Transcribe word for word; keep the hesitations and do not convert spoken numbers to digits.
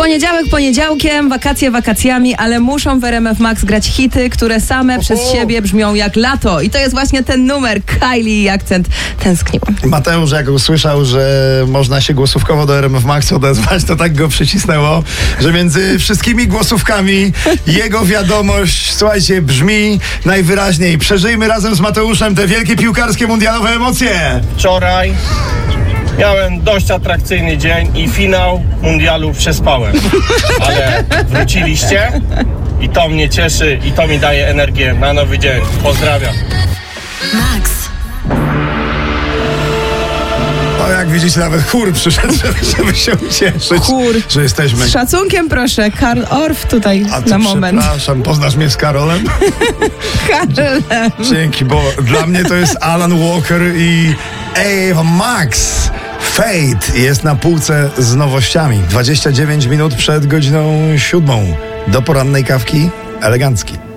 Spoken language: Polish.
Poniedziałek poniedziałkiem, wakacje wakacjami, ale muszą w R M F Max grać hity, które same przez siebie brzmią jak lato. I to jest właśnie ten numer, Kylie i akcent Tęskniłam. Mateusz, jak usłyszał, że można się głosówkowo do R M F Max odezwać, to tak go przycisnęło, że między wszystkimi głosówkami jego wiadomość, słuchajcie, brzmi najwyraźniej. Przeżyjmy razem z Mateuszem te wielkie piłkarskie mundialowe emocje. Wczoraj miałem dość atrakcyjny dzień i finał mundialu przespałem. Ale wróciliście i to mnie cieszy i to mi daje energię na nowy dzień. Pozdrawiam. Max. O, jak widzicie, nawet chór przyszedł, żeby, żeby się ucieszyć, Chór. że jesteśmy. Z szacunkiem proszę, Karl Orff tutaj A to na moment. Przepraszam, poznasz mnie z Karolem? Karolem. Dzięki, bo dla mnie to jest Alan Walker i Ava Max. Fate jest na półce z nowościami. dwadzieścia dziewięć minut przed godziną siódmą. Do porannej kawki elegancki.